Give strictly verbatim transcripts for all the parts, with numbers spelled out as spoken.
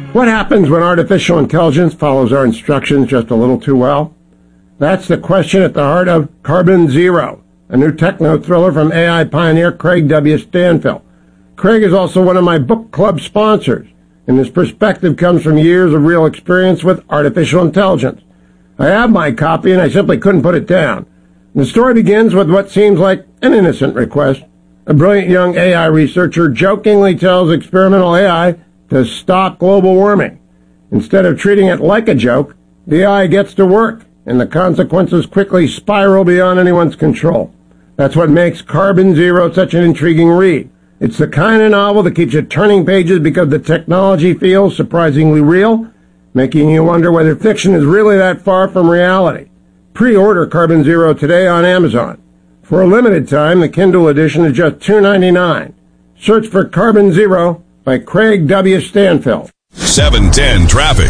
What happens when artificial intelligence follows our instructions just a little too well? That's the question at the heart of Carbon Zero, a new techno thriller from A I pioneer Craig W. Stanfill. Craig is also one of my book club sponsors, and his perspective comes from years of real experience with artificial intelligence. I have my copy, and I simply couldn't put it down. The story begins with what seems like an innocent request. A brilliant young A I researcher jokingly tells experimental A I to stop global warming. Instead of treating it like a joke, the A I gets to work, and the consequences quickly spiral beyond anyone's control. That's what makes Carbon Zero such an intriguing read. It's the kind of novel that keeps you turning pages because the technology feels surprisingly real, making you wonder whether fiction is really that far from reality. Pre-order Carbon Zero today on Amazon. For a limited time, the Kindle edition is just two dollars and ninety-nine cents. Search for Carbon Zero by Craig W. Stanfill. seven ten traffic.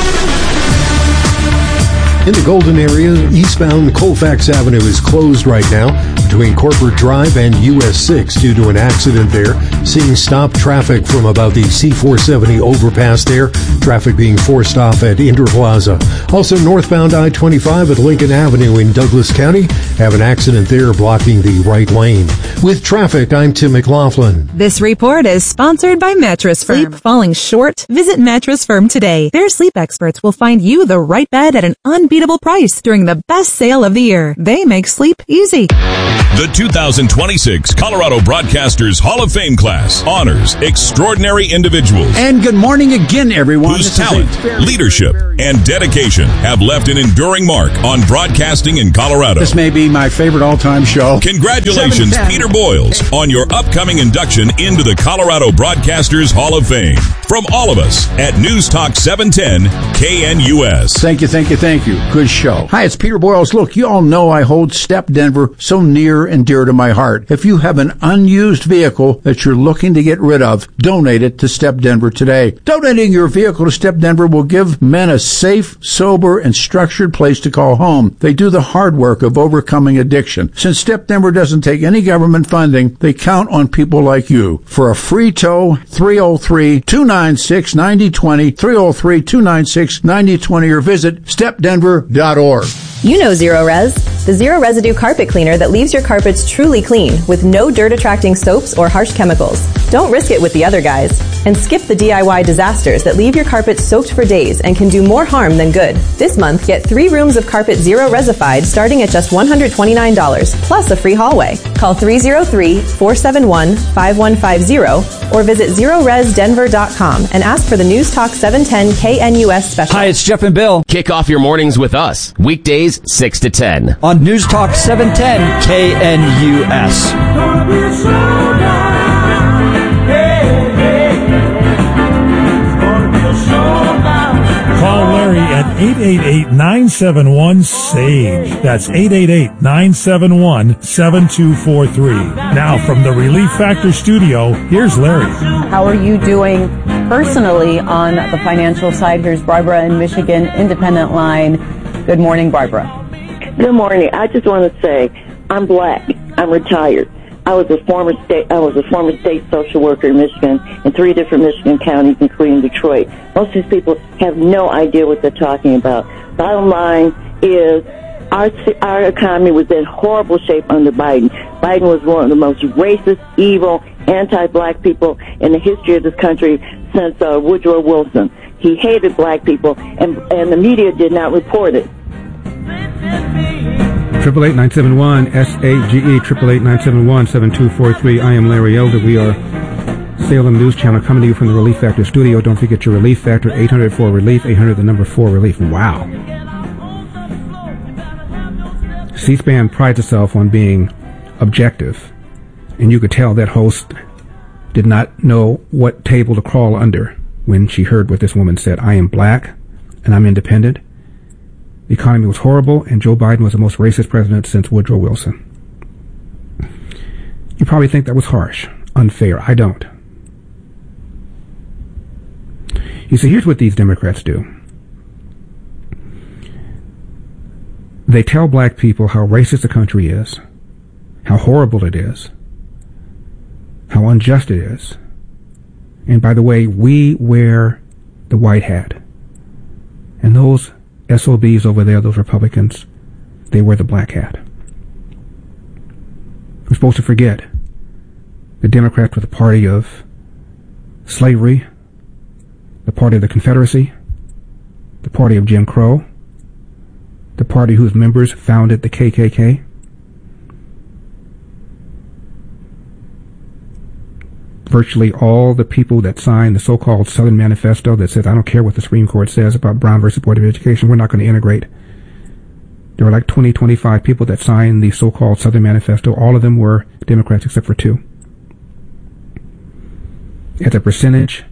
In the Golden area, eastbound Colfax Avenue is closed right now between Corporate Drive and U S six due to an accident there. Seeing stopped traffic from about the C four seventy overpass there. Traffic being forced off at Interplaza. Also northbound I twenty-five at Lincoln Avenue in Douglas County. Have an accident there blocking the right lane. With traffic, I'm Tim McLaughlin. This report is sponsored by Mattress Firm. Sleep falling short? Visit Mattress Firm today. Their sleep experts will find you the right bed at an unbeatable price during the best sale of the year. They make sleep easy. The two thousand twenty-six Colorado Broadcasters Hall of Fame class honors extraordinary individuals. And good morning again, everyone. Whose talent, leadership, and dedication have left an enduring mark on broadcasting in Colorado. This may be my favorite all-time show. Congratulations, Peter Boyles, on your upcoming induction into the Colorado Broadcasters Hall of Fame. From all of us at News Talk seven ten K N U S. Thank you, thank you, thank you. Good show. Hi, it's Peter Boyles. Look, you all know I hold Step Denver so near and dear to my heart. If you have an unused vehicle that you're looking to get rid of, donate it to Step Denver today. Donating your vehicle to Step Denver will give men a safe, sober, and structured place to call home. They do the hard work of overcoming addiction. Since Step Denver doesn't take any government funding, they count on people like you. For a free tow, three oh three, two nine six, nine oh two oh, three oh three, two nine six, nine oh two oh, or visit step denver dot org. You know Zero Res, the zero residue carpet cleaner that leaves your carpets truly clean with no dirt-attracting soaps or harsh chemicals. Don't risk it with the other guys. And skip the D I Y disasters that leave your carpets soaked for days and can do more harm than good. This month, get three rooms of carpet Zero Resified starting at just one hundred twenty-nine dollars, plus a free hallway. Call three oh three, four seven one, five one five zero or visit zero res denver dot com and ask for the News Talk seven ten K N U S special. Hi, it's Jeff and Bill. Kick off your mornings with us. Weekdays, six to ten. On News Talk seven ten K N U S. Call Larry at eight eight eight, nine seven one, S A G E. That's eight eight eight, nine seven one, seven two four three. Now, from the Relief Factor studio, here's Larry. How are you doing personally on the financial side? Here's Barbara in Michigan, Independent Line. Good morning, Barbara. Good morning. I just want to say I'm black. I'm retired. I was a former state. I was a former state social worker in Michigan in three different Michigan counties, including Detroit. Most of these people have no idea what they're talking about. Bottom line is, our our economy was in horrible shape under Biden. Biden was one of the most racist, evil, anti-black people in the history of this country since uh, Woodrow Wilson. He hated black people, and and the media did not report it. Triple eight nine seven one S A G E, triple eight nine seven one seven two four three. I am Larry Elder. We are Salem News Channel coming to you from the Relief Factor studio. Don't forget your Relief Factor, eight hundred four relief, eight hundred the number four relief. Wow. C-SPAN prides itself on being objective, and you could tell that host did not know what table to crawl under when she heard what this woman said. I am black and I'm independent. The economy was horrible, and Joe Biden was the most racist president since Woodrow Wilson. You probably think that was harsh, unfair. I don't. You see, here's what these Democrats do. They tell black people how racist the country is, how horrible it is, how unjust it is. And by the way, we wear the white hat. And those S O Bs over there, those Republicans, they wear the black hat. We're supposed to forget the Democrats were the party of slavery, the party of the Confederacy, the party of Jim Crow, the party whose members founded the K K K. Virtually all the people that signed the so-called Southern Manifesto that says, I don't care what the Supreme Court says about Brown versus Board of Education, we're not going to integrate. There were like twenty, twenty-five people that signed the so-called Southern Manifesto. All of them were Democrats except for two. As a percentage,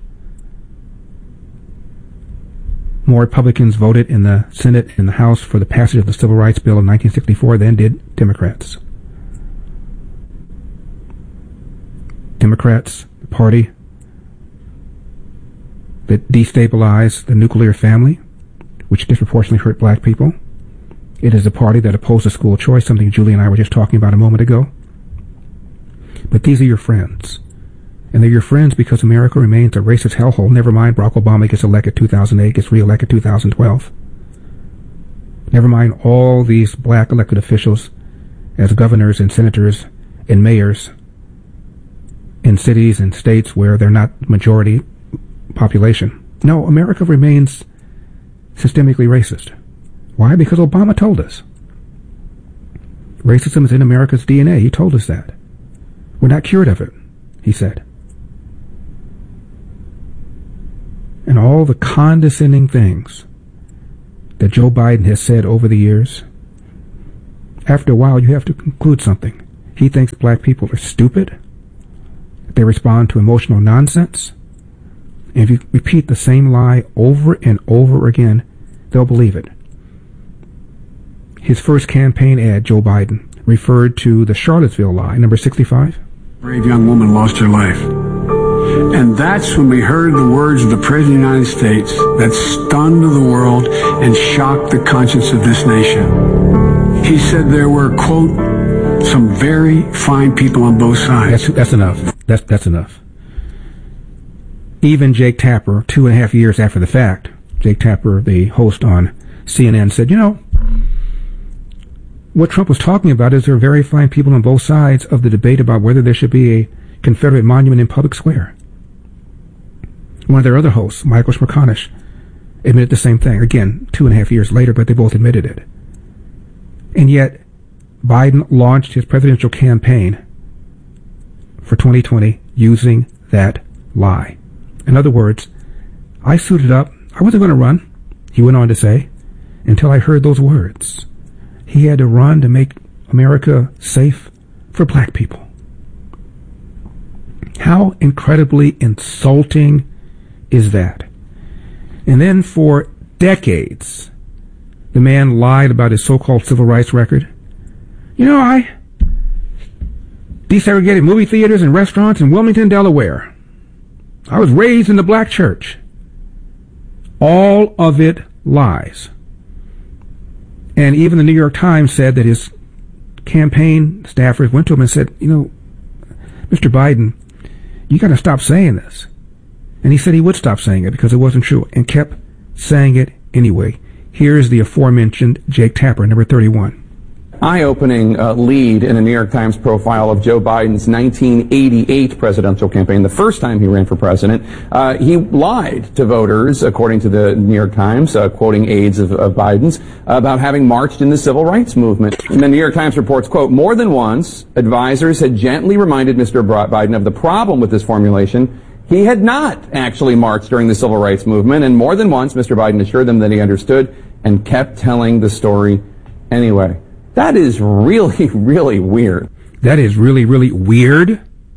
more Republicans voted in the Senate and the House for the passage of the Civil Rights Bill of nineteen sixty-four than did Democrats. Democrats, the party that destabilized the nuclear family, which disproportionately hurt black people. It is the party that opposes school choice, something Julie and I were just talking about a moment ago. But these are your friends. And they're your friends because America remains a racist hellhole. Never mind Barack Obama gets elected two thousand eight, gets reelected two thousand twelve. Never mind all these black elected officials as governors and senators and mayors in cities and states where they're not majority population. No, America remains systemically racist. Why? Because Obama told us. Racism is in America's D N A. He told us that. We're not cured of it, he said. And all the condescending things that Joe Biden has said over the years, after a while you have to conclude something. He thinks black people are stupid. They respond to emotional nonsense. And if you repeat the same lie over and over again, they'll believe it. His first campaign ad, Joe Biden, referred to the Charlottesville lie, number sixty-five. A brave young woman lost her life. And that's when we heard the words of the President of the United States that stunned the world and shocked the conscience of this nation. He said there were, quote, some very fine people on both sides. That's, that's enough. That's, that's enough. Even Jake Tapper, two and a half years after the fact, Jake Tapper, the host on C N N, said, you know, what Trump was talking about is there are very fine people on both sides of the debate about whether there should be a Confederate monument in public square. One of their other hosts, Michael Smerconish, admitted the same thing. Again, two and a half years later, but they both admitted it. And yet, Biden launched his presidential campaign for twenty twenty using that lie. In other words, I suited up. I wasn't going to run, he went on to say, until I heard those words. He had to run to make America safe for black people. How incredibly insulting is that? And then for decades, the man lied about his so-called civil rights record. You know, I desegregated movie theaters and restaurants in Wilmington, Delaware. I was raised in the black church. All of it lies. And even the New York Times said that his campaign staffers went to him and said, you know, Mister Biden, you got to stop saying this. And he said he would stop saying it because it wasn't true and kept saying it anyway. Here's the aforementioned Jake Tapper, number thirty-one. Eye-opening uh, lead in a New York Times profile of Joe Biden's nineteen eighty-eight presidential campaign, the first time he ran for president. Uh, he lied to voters, according to the New York Times, uh, quoting aides of, of Biden's, about having marched in the civil rights movement. And the New York Times reports, quote, more than once, advisors had gently reminded Mister Biden of the problem with this formulation. He had not actually marched during the civil rights movement, and more than once, Mister Biden assured them that he understood and kept telling the story anyway. That is really, really weird. That is really, really weird.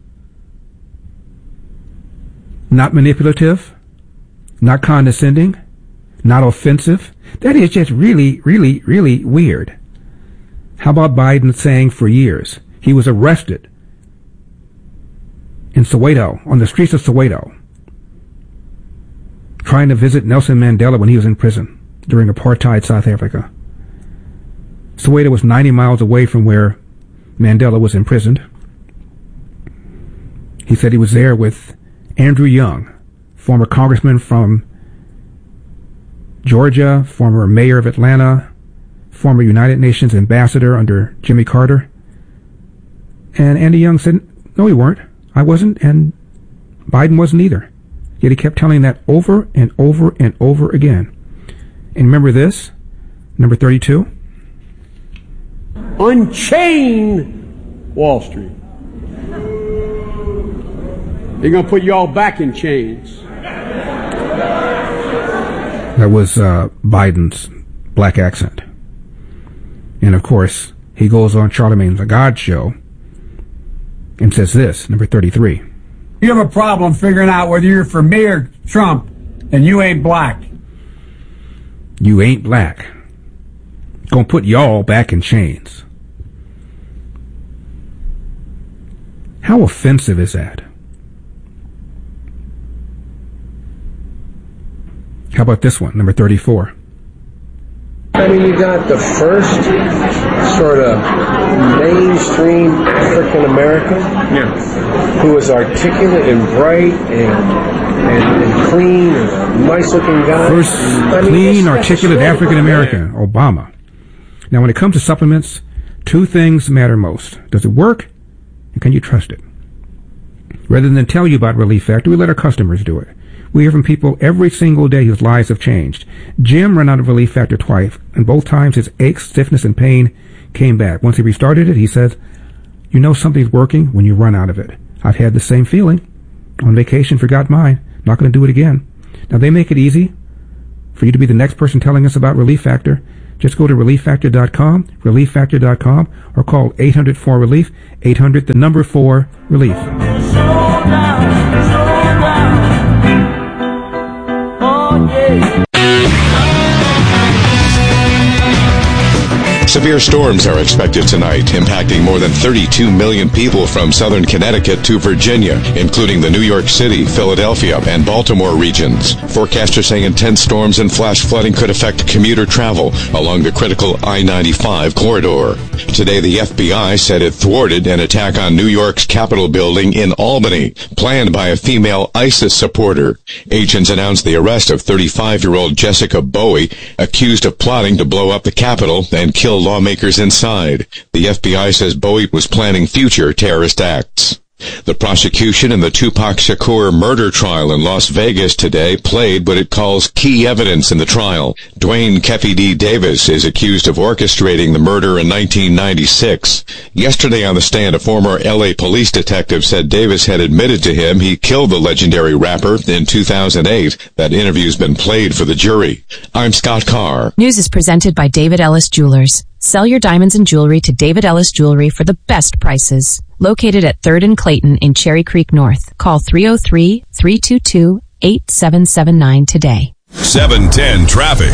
Not manipulative. Not condescending. Not offensive. That is just really, really, really weird. How about Biden saying for years he was arrested in Soweto, on the streets of Soweto, trying to visit Nelson Mandela when he was in prison during apartheid South Africa. Soweto was ninety miles away from where Mandela was imprisoned. He said he was there with Andrew Young, former congressman from Georgia, former mayor of Atlanta, former United Nations ambassador under Jimmy Carter. And Andy Young said, no, we weren't. I wasn't, and Biden wasn't either. Yet he kept telling that over and over and over again. And remember this, number thirty-two? Unchain Wall Street. They're going to put you all back in chains. That was uh, Biden's black accent. And of course, he goes on Charlemagne the God show and says this, number thirty-three. You have a problem figuring out whether you're for me or Trump, and you ain't black. You ain't black. Gonna put y'all back in chains. How offensive is that? How about this one, number thirty-four? I mean, you got the first sort of mainstream African American yeah. who was articulate and bright and, and, and clean and nice looking guy. First I mean, clean, articulate African American, Obama. Now, when it comes to supplements, two things matter most. Does it work? And can you trust it? Rather than tell you about Relief Factor, we let our customers do it. We hear from people every single day whose lives have changed. Jim ran out of Relief Factor twice, and both times his aches, stiffness, and pain came back. Once he restarted it, he says, you know something's working when you run out of it. I've had the same feeling. On vacation, forgot mine. Not going to do it again. Now, they make it easy for you to be the next person telling us about Relief Factor. Just go to relief factor dot com, relief factor dot com, or call eight hundred four relief, eight hundred, the number four, relief. Severe storms are expected tonight, impacting more than thirty-two million people from southern Connecticut to Virginia, including the New York City, Philadelphia, and Baltimore regions. Forecasters say intense storms and flash flooding could affect commuter travel along the critical I ninety-five corridor. Today, the F B I said it thwarted an attack on New York's Capitol building in Albany, planned by a female ISIS supporter. Agents announced the arrest of thirty-five-year-old Jessica Bowie, accused of plotting to blow up the Capitol and kill lawmakers inside. The F B I says Bowie was planning future terrorist acts. The prosecution in the Tupac Shakur murder trial in Las Vegas today played what it calls key evidence in the trial. Dwayne Keffy D. Davis is accused of orchestrating the murder in nineteen ninety-six. Yesterday on the stand, a former L A police detective said Davis had admitted to him he killed the legendary rapper in two thousand eight. That interview's been played for the jury. I'm Scott Carr. News is presented by David Ellis Jewelers. Sell your diamonds and jewelry to David Ellis Jewelry for the best prices. Located at third and Clayton in Cherry Creek North. Call three oh three, three two two, eight seven seven nine today. seven ten traffic.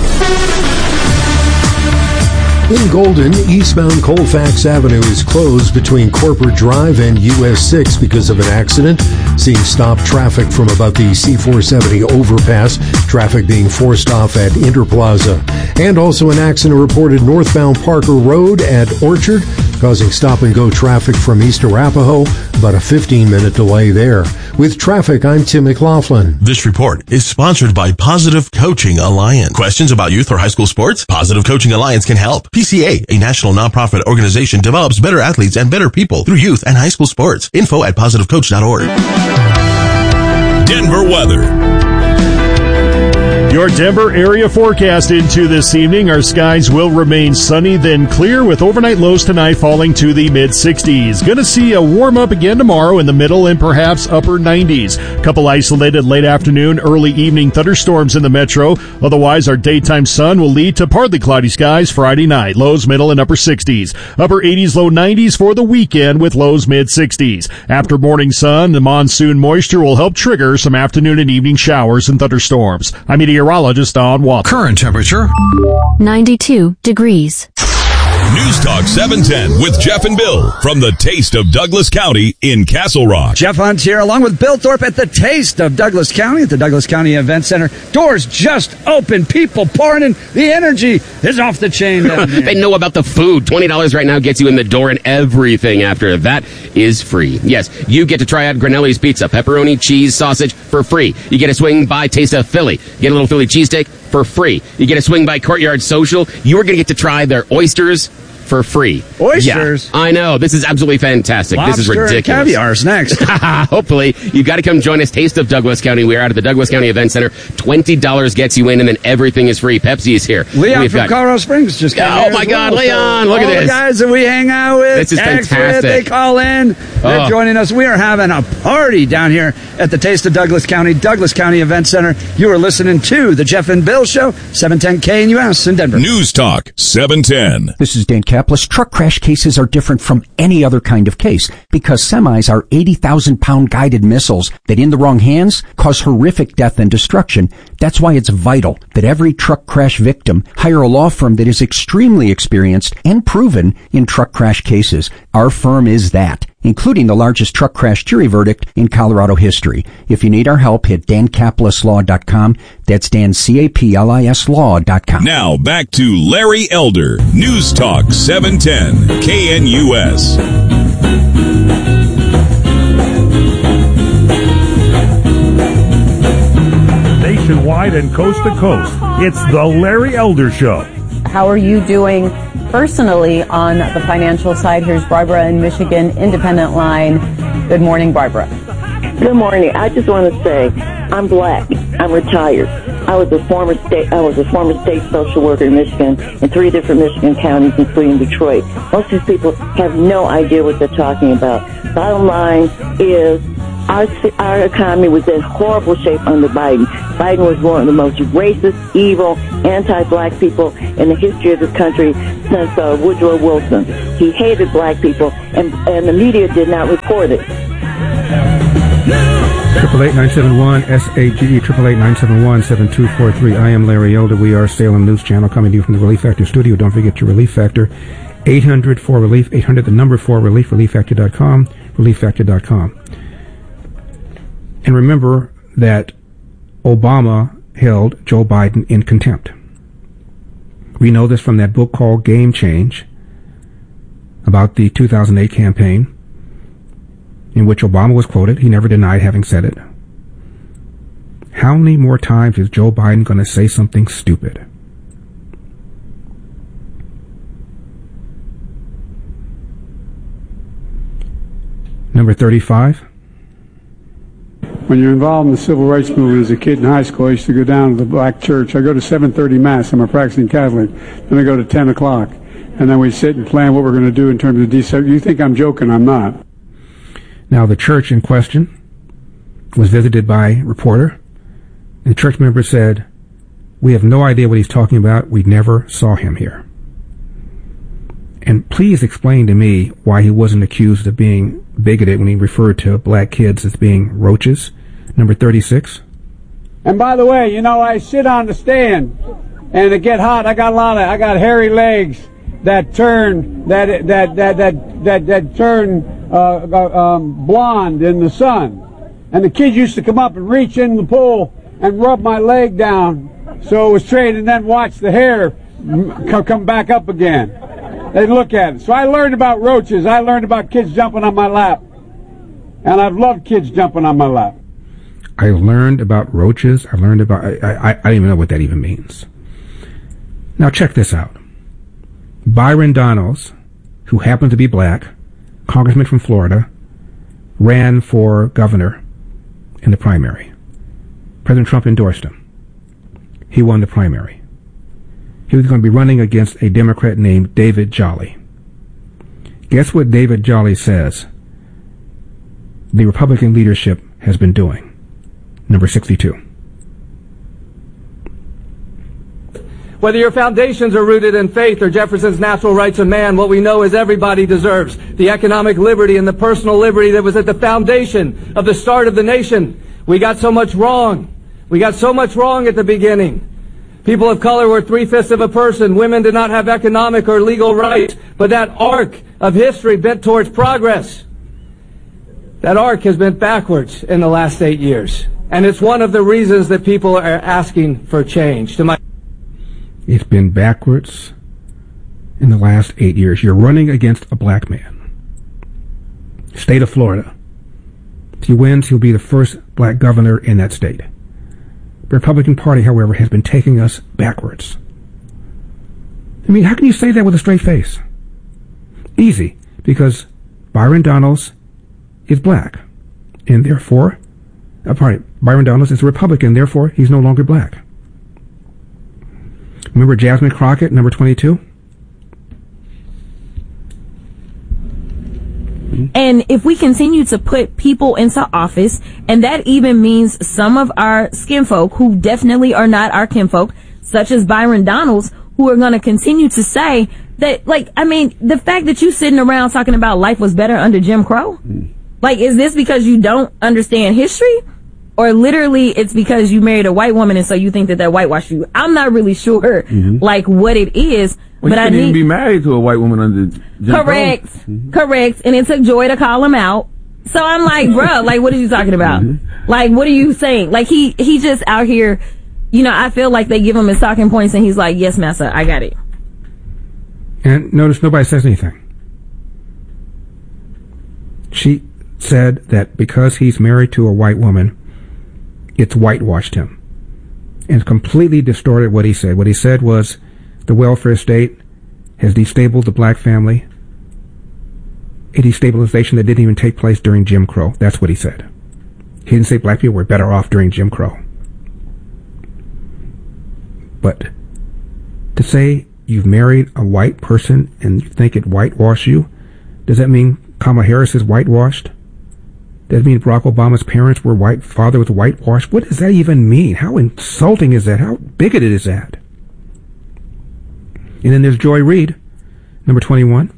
In Golden, eastbound Colfax Avenue is closed between Corporate Drive and U S six because of an accident. Seeing stopped traffic from about the C four seventy overpass, traffic being forced off at Interplaza. And also an accident reported northbound Parker Road at Orchard, causing stop-and-go traffic from East Arapahoe, about a fifteen-minute delay there. With traffic, I'm Tim McLaughlin. This report is sponsored by Positive Coaching Alliance. Questions about youth or high school sports? Positive Coaching Alliance can help. P C A, a national nonprofit organization, develops better athletes and better people through youth and high school sports. Info at positive coach dot org. Denver weather. Your Denver area forecast into this evening. Our skies will remain sunny, then clear, with overnight lows tonight falling to the mid sixties. Going to see a warm up again tomorrow in the middle and perhaps upper nineties. Couple isolated late afternoon, early evening thunderstorms in the metro. Otherwise, our daytime sun will lead to partly cloudy skies Friday night. Lows middle and upper sixties. Upper eighties, low nineties for the weekend with lows mid sixties. After morning sun, the monsoon moisture will help trigger some afternoon and evening showers and thunderstorms. I'm meteorologist Don Watt. Current temperature ninety-two degrees. News Talk seven ten with Jeff and Bill from the Taste of Douglas County in Castle Rock. Jeff Hunt here along with Bill Thorpe at the Taste of Douglas County at the Douglas County Event Center. Doors just open. People pouring in. The energy is off the chain down there. They know about the food. twenty dollars right now gets you in the door, and everything after that is free. Yes, you get to try out Granelli's Pizza, pepperoni, cheese, sausage for free. You get a swing by Taste of Philly. Get a little Philly cheesesteak for free. You get a swing by Courtyard Social. You are going to get to try their oysters for free. Oysters? Yeah, I know. This is absolutely fantastic. Lobster this is ridiculous. And caviar's next. Hopefully. You've got to come join us. Taste of Douglas County. We are out at the Douglas County Event Center. twenty dollars gets you in, and then everything is free. Pepsi is here. Leon We've from got, Colorado Springs just came Oh, here my as God, well. Leon, So look at all this. the guys that we hang out with. This is text fantastic. With, they call in. They're Oh. joining us. We are having a party down here at the Taste of Douglas County, Douglas County Event Center. You are listening to the Jeff and Bill Show, seven ten K N U S in Denver. News Talk seven ten. This is Dan Kaplis. Truck crash cases are different from any other kind of case because semis are eighty thousand pound guided missiles that in the wrong hands cause horrific death and destruction. That's why it's vital that every truck crash victim hire a law firm that is extremely experienced and proven in truck crash cases. Our firm is that, including the largest truck crash jury verdict in Colorado history. If you need our help, hit dan kaplis law dot com. That's Dan, C A P L I S law dot com. Now back to Larry Elder. News Talk seven ten K N U S. Nationwide and coast to coast, it's the Larry Elder Show. How are you doing personally on the financial side? Here's Barbara in Michigan, Independent Line. Good morning, Barbara. Good morning. I just want to say I'm black. I'm retired. I was a former state. I was a former state social worker in Michigan in three different Michigan counties, including Detroit. Most of these people have no idea what they're talking about. Bottom line is our our economy was in horrible shape under Biden. Biden was one of the most racist, evil, anti-black people in the history of this country since uh, Woodrow Wilson. He hated black people, and and the media did not report it. Triple eight nine seven one S A G E triple eight nine seven one seven two four three. I am Larry Elder. We are Salem News Channel coming to you from the Relief Factor studio. Don't forget your Relief Factor. eight hundred four relief. eight hundred the number four relief. relief factor dot com. relief factor dot com. And remember that Obama held Joe Biden in contempt. We know this from that book called Game Change about the two thousand eight campaign, in which Obama was quoted. He never denied having said it. How many more times is Joe Biden going to say something stupid? Number thirty-five. When you're involved in the civil rights movement as a kid in high school, I used to go down to the black church. I go to seven thirty Mass. I'm a practicing Catholic. Then I go to ten o'clock. And then we sit and plan what we're going to do in terms of desegregation. You think I'm joking? I'm not. Now, the church in question was visited by a reporter. And the church member said, "We have no idea what he's talking about. We never saw him here." And please explain to me why he wasn't accused of being bigoted when he referred to black kids as being roaches. Number thirty-six. And by the way, you know, I sit on the stand and it get hot. I got a lot of, I got hairy legs that turn, that, that, that, that, that, that turn, uh, um, blonde in the sun. And the kids used to come up and reach in the pool and rub my leg down so it was straight and then watch the hair come back up again. They'd look at it. So I learned about roaches. I learned about kids jumping on my lap. And I've loved kids jumping on my lap. I learned about roaches. I learned about, I, I, I don't even know what that even means. Now check this out. Byron Donalds, who happened to be black, congressman from Florida, ran for governor in the primary. President Trump endorsed him. He won the primary. He was going to be running against a Democrat named David Jolly. Guess what David Jolly says the Republican leadership has been doing? Number sixty-two. Whether your foundations are rooted in faith or Jefferson's natural rights of man, what we know is everybody deserves the economic liberty and the personal liberty that was at the foundation of the start of the nation. We got so much wrong. We got so much wrong at the beginning. People of color were three-fifths of a person. Women did not have economic or legal rights. But that arc of history bent towards progress, that arc has bent backwards in the last eight years. And it's one of the reasons that people are asking for change. To my It's been backwards in the last eight years. You're running against a black man. State of Florida. If he wins, he'll be the first black governor in that state. The Republican Party, however, has been taking us backwards. I mean, how can you say that with a straight face? Easy, because Byron Donalds is black, and therefore, uh, pardon, Byron Donalds is a Republican, therefore he's no longer black. Remember Jasmine Crockett, number twenty-two? And if we continue to put people into office, and that even means some of our skinfolk who definitely are not our kinfolk, such as Byron Donalds, who are going to continue to say that, like, I mean, the fact that you sitting around talking about life was better under Jim Crow, mm. like, is this because you don't understand history? Or literally it's because you married a white woman and so you think that that whitewashed you? I'm not really sure, mm-hmm. like, what it is. Well, but you I couldn't need even be married to a white woman under Jim correct, Crow. Mm-hmm. correct. And it took Joy to call him out. So I'm like, bruh, like, what are you talking about? Mm-hmm. Like, what are you saying? Like, he, he just out here, you know, I feel like they give him his talking points and he's like, yes, massa, I got it. And notice nobody says anything. She said that because he's married to a white woman, it's whitewashed him. And completely distorted what he said. What he said was the welfare state has destabilized the black family. A destabilization that didn't even take place during Jim Crow. That's what he said. He didn't say black people were better off during Jim Crow. But to say you've married a white person and you think it whitewashed you, does that mean Kamala Harris is whitewashed? Does that mean Barack Obama's parents were white, father was whitewashed? What does that even mean? How insulting is that? How bigoted is that? And then there's Joy Reid, number twenty-one.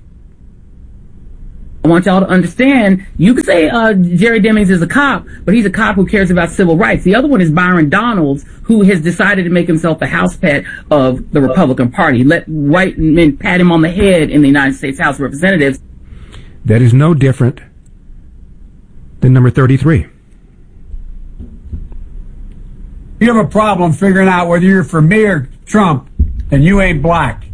I want y'all to understand, you could say uh, Jerry Demings is a cop, but he's a cop who cares about civil rights. The other one is Byron Donalds, who has decided to make himself a house pet of the Republican Party. Let white men pat him on the head in the United States House of Representatives. That is no different than number thirty-three. You have a problem figuring out whether you're for me or Trump, and you ain't black.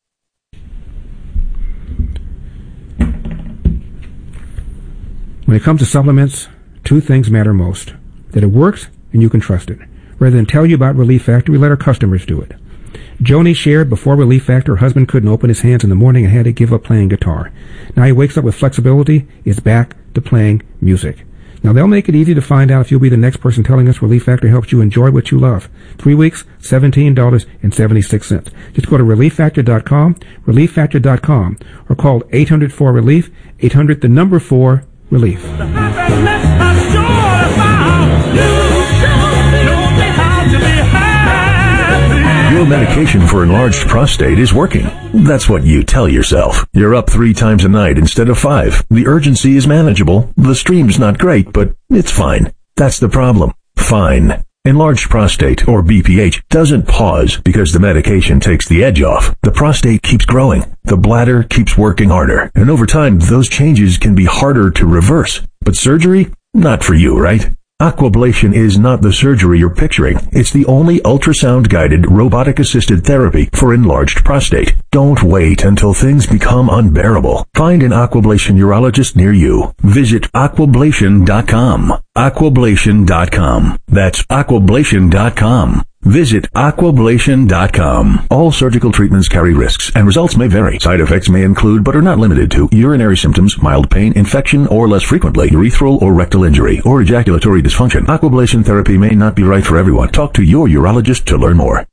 When it comes to supplements, two things matter most. That it works and you can trust it. Rather than tell you about Relief Factor, we let our customers do it. Joni shared before Relief Factor, her husband couldn't open his hands in the morning and had to give up playing guitar. Now he wakes up with flexibility, is back to playing music. Now they'll make it easy to find out if you'll be the next person telling us Relief Factor helps you enjoy what you love. Three weeks, seventeen dollars and seventy-six cents. Just go to relief factor dot com, relief factor dot com, or call eight hundred four relief, eight hundred the number four relief. Your medication for enlarged prostate is working. That's what you tell yourself. You're up three times a night instead of five. The urgency is manageable. The stream's not great, but it's fine. That's the problem. Fine. Enlarged prostate, or B P H, doesn't pause because the medication takes the edge off. The prostate keeps growing. The bladder keeps working harder. And over time, those changes can be harder to reverse. But surgery? Not for you, right? Aquablation is not the surgery you're picturing. It's the only ultrasound-guided, robotic-assisted therapy for enlarged prostate. Don't wait until things become unbearable. Find an Aquablation urologist near you. Visit aquablation dot com. aquablation dot com. That's aquablation dot com. Visit aquablation dot com. All surgical treatments carry risks, and results may vary. Side effects may include, but are not limited to, urinary symptoms, mild pain, infection, or less frequently, urethral or rectal injury, or ejaculatory dysfunction. Aquablation therapy may not be right for everyone. Talk to your urologist to learn more.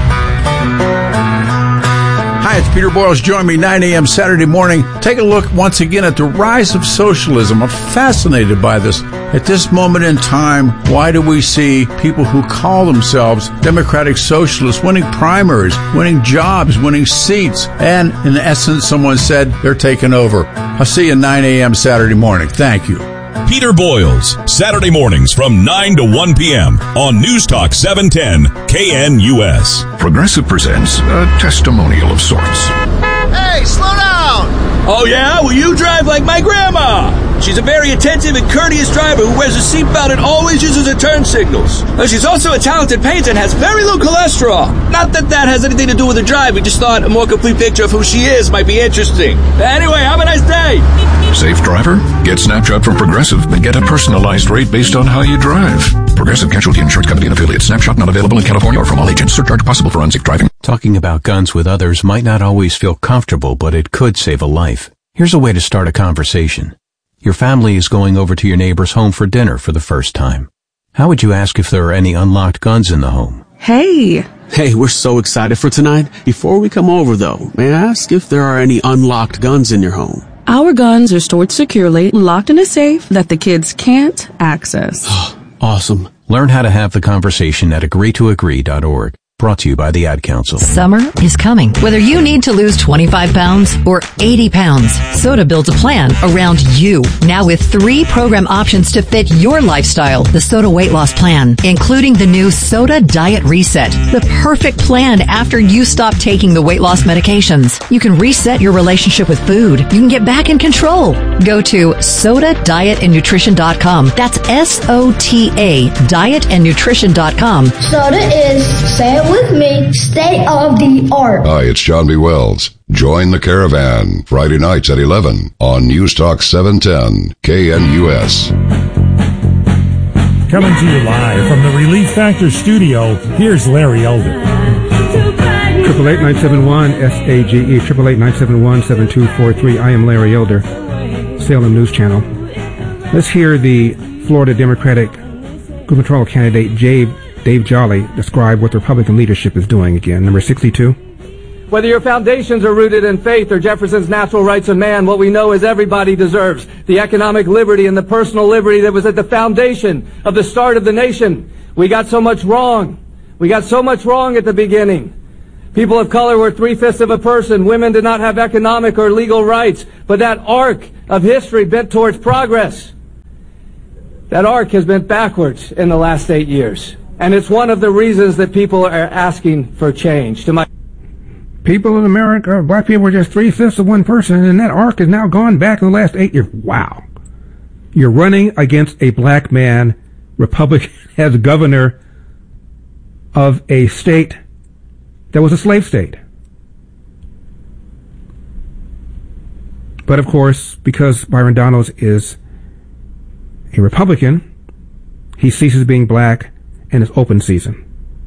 Hi, it's Peter Boyles. Join me nine a.m. Saturday morning. Take a look once again at the rise of socialism. I'm fascinated by this. At this moment in time, why do we see people who call themselves democratic socialists winning primaries, winning jobs, winning seats, and in essence, someone said they're taking over? I'll see you at nine a.m. Saturday morning. Thank you. Peter Boyles, Saturday mornings from nine to one p.m. on News Talk seven ten K N U S. Progressive presents a testimonial of sorts. Hey, slow down! Oh, yeah? Well, you drive like my grandma. She's a very attentive and courteous driver who wears a seatbelt and always uses her turn signals. Well, she's also a talented painter and has very low cholesterol. Not that that has anything to do with the drive. We just thought a more complete picture of who she is might be interesting. Anyway, have a nice day. Safe driver? Get Snapshot from Progressive and get a personalized rate based on how you drive. Progressive Casualty Insurance Company and affiliates. Snapshot not available in California or from all agents. Surcharge possible for unsafe driving. Talking about guns with others might not always feel comfortable, but it could save a life. Here's a way to start a conversation. Your family is going over to your neighbor's home for dinner for the first time. How would you ask if there are any unlocked guns in the home? Hey! Hey, we're so excited for tonight. Before we come over, though, may I ask if there are any unlocked guns in your home? Our guns are stored securely, locked in a safe that the kids can't access. Awesome. Learn how to have the conversation at agree to agree dot org. Brought to you by the Ad Council. Summer is coming. Whether you need to lose twenty-five pounds or eighty pounds, Soda builds a plan around you. Now with three program options to fit your lifestyle. The Soda Weight Loss Plan, including the new Soda Diet Reset. The perfect plan after you stop taking the weight loss medications. You can reset your relationship with food. You can get back in control. Go to soda diet and nutrition dot com. That's S O T A, diet and nutrition dot com. Soda is, say it with me, state of the art. Hi, it's John B. Wells. Join the caravan Friday nights at eleven on News Talk seven ten K N U S. Coming to you live from the Relief Factor studio, here's Larry Elder. Triple eight nine seven one S A G E triple eight nine seven one seven two four three. I am Larry Elder, Salem News Channel. Let's hear the Florida Democratic gubernatorial candidate Dave Dave Jolly describe what the Republican leadership is doing again. Number sixty-two. Whether your foundations are rooted in faith or Jefferson's natural rights of man, what we know is everybody deserves the economic liberty and the personal liberty that was at the foundation of the start of the nation. We got so much wrong. We got so much wrong at the beginning. People of color were three-fifths of a person. Women did not have economic or legal rights. But that arc of history bent towards progress, that arc has bent backwards in the last eight years. And it's one of the reasons that people are asking for change. To my People in America, black people were just three-fifths of one person, and that arc has now gone back in the last eight years. Wow. You're running against a black man, Republican, as governor of a state that was a slave state. But of course, because Byron Donalds is a Republican, he ceases being black and it's open season.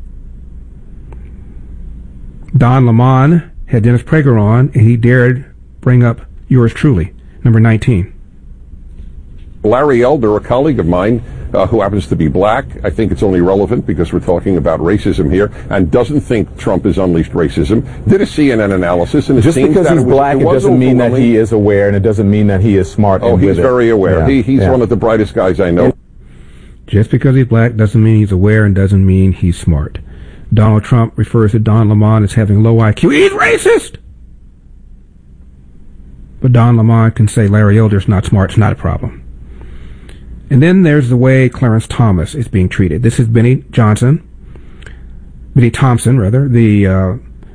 Don Lemon had Dennis Prager on, and he dared bring up yours truly, number nineteen. Larry Elder, a colleague of mine, uh, who happens to be black, I think it's only relevant because we're talking about racism here, and doesn't think Trump has unleashed racism, did a C N N analysis, and it just seems because that he's it was, black, it, it doesn't mean that he is aware, and it doesn't mean that he is smart. Oh, and he's with very it. aware. Yeah. He, he's yeah. one of the brightest guys I know. Just because he's black doesn't mean he's aware and doesn't mean he's smart. Donald Trump refers to Don Lemon as having low I Q. He's racist! But Don Lemon can say Larry Elder's not smart. It's not a problem. And then there's the way Clarence Thomas is being treated. This is Benny Johnson, Benny Thompson, rather, the uh,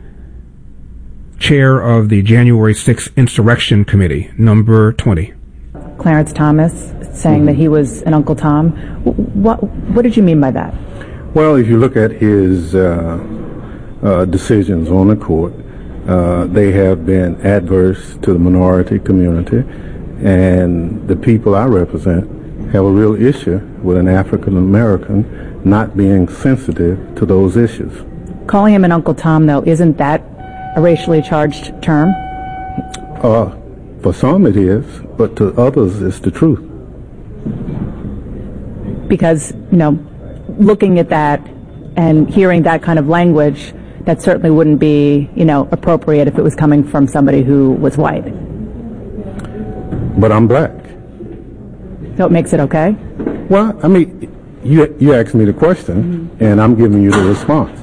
chair of the January sixth Insurrection Committee, number twenty. Clarence Thomas saying that he was an Uncle Tom. What, what did you mean by that? Well, if you look at his uh, uh, decisions on the court, uh, they have been adverse to the minority community, and the people I represent have a real issue with an African American not being sensitive to those issues. Calling him an Uncle Tom, though, isn't that a racially charged term? Uh, for some it is, but to others it's the truth. Because, you know, looking at that and hearing that kind of language, that certainly wouldn't be, you know, appropriate if it was coming from somebody who was white. But I'm black. So it makes it okay? Well, I mean, you you asked me the question, mm-hmm. and I'm giving you the response.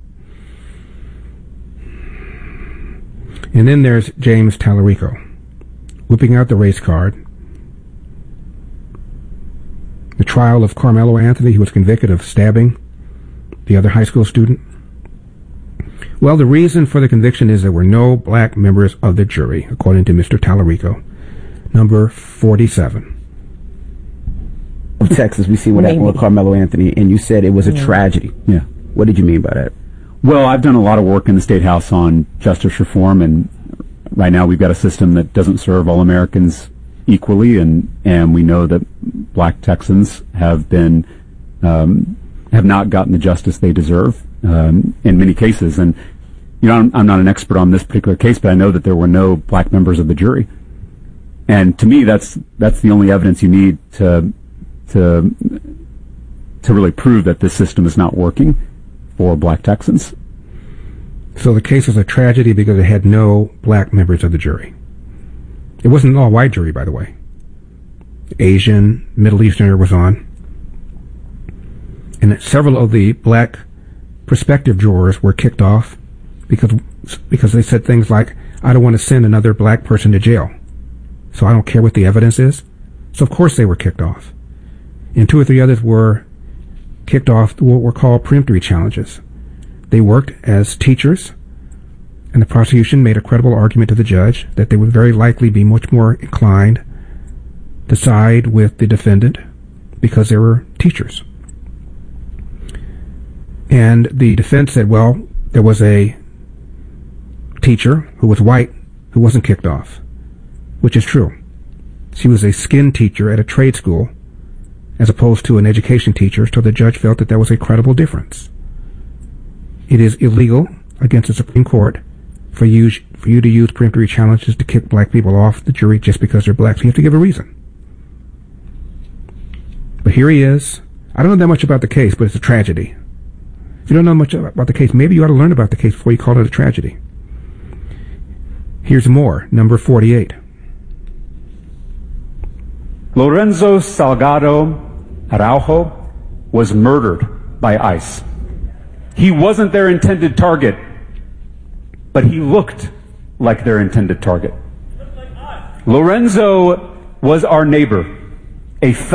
And then there's James Tallarico, whipping out the race card. The trial of Carmelo Anthony, who was convicted of stabbing the other high school student. Well, the reason for the conviction is there were no black members of the jury, according to Mister Tallarico. Number forty-seven. Of Texas, we see what happened with Carmelo Anthony, and you said it was a yeah. tragedy. Yeah. What did you mean by that? Well, I've done a lot of work in the State House on justice reform, and right now we've got a system that doesn't serve all Americans equally, and, and we know that black Texans have been um, have not gotten the justice they deserve um, in many cases. And you know, I'm, I'm not an expert on this particular case, but I know that there were no black members of the jury. And to me, that's that's the only evidence you need to to to really prove that this system is not working for black Texans. So the case was a tragedy because it had no black members of the jury. It wasn't an all-white jury, by the way. Asian, Middle Easterner was on. And several of the black prospective jurors were kicked off because because they said things like, I don't want to send another black person to jail, so I don't care what the evidence is. So of course they were kicked off. And two or three others were kicked off what were called peremptory challenges. They worked as teachers, and the prosecution made a credible argument to the judge that they would very likely be much more inclined to side with the defendant because they were teachers. And the defense said, well, there was a teacher who was white who wasn't kicked off, which is true. She was a skin teacher at a trade school as opposed to an education teacher, so the judge felt that there was a credible difference. It is illegal against the Supreme Court for you, for you to use peremptory challenges to kick black people off the jury just because they're black, so you have to give a reason. But here he is. I don't know that much about the case, but it's a tragedy. If you don't know much about the case, maybe you ought to learn about the case before you call it a tragedy. Here's more, number forty-eight. Lorenzo Salgado Araujo was murdered by ICE. He wasn't their intended target, but he looked like their intended target. Lorenzo was our neighbor, a fellow